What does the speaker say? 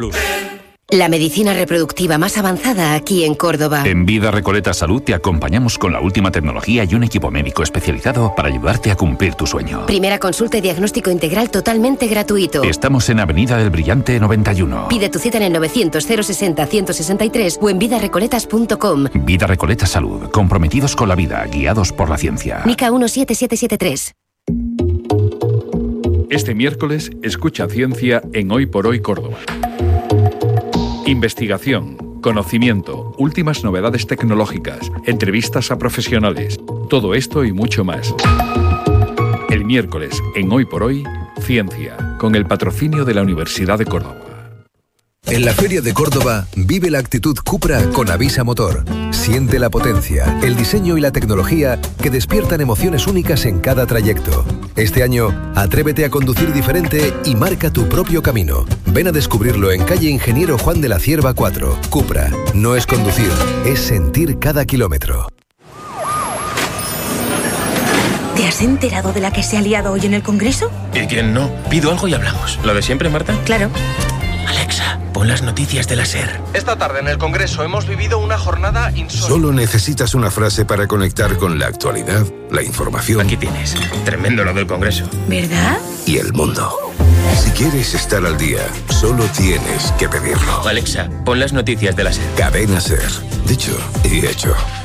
La medicina reproductiva más avanzada aquí en Córdoba. En Vida Recoleta Salud te acompañamos con la última tecnología y un equipo médico especializado para ayudarte a cumplir tu sueño. Primera consulta y diagnóstico integral totalmente gratuito. Estamos en Avenida del Brillante 91. Pide tu cita en el 900 060 163 o en vidarecoletas.com. Vida Recoleta Salud, comprometidos con la vida, guiados por la ciencia. NICA 17773. Este miércoles, escucha ciencia en Hoy por Hoy Córdoba. Investigación, conocimiento, últimas novedades tecnológicas, entrevistas a profesionales, todo esto y mucho más. El miércoles, en Hoy por Hoy, Ciencia, con el patrocinio de la Universidad de Córdoba. En la Feria de Córdoba, vive la actitud Cupra con Avisa Motor. Siente la potencia, el diseño y la tecnología que despiertan emociones únicas en cada trayecto. Este año, atrévete a conducir diferente y marca tu propio camino. Ven a descubrirlo en calle Ingeniero Juan de la Cierva 4. Cupra, no es conducir, es sentir cada kilómetro. ¿Te has enterado de la que se ha liado hoy en el Congreso? ¿Y quién no? Pido algo y hablamos. ¿Lo de siempre, Marta? Claro. Alexa, pon las noticias de la SER. Esta tarde en el Congreso hemos vivido una jornada insólita. Solo necesitas una frase para conectar con la actualidad, la información. Aquí tienes. Tremendo lo del Congreso. ¿Verdad? Y el mundo. Si quieres estar al día, solo tienes que pedirlo. Alexa, pon las noticias de la SER. Cadena SER. Dicho y hecho.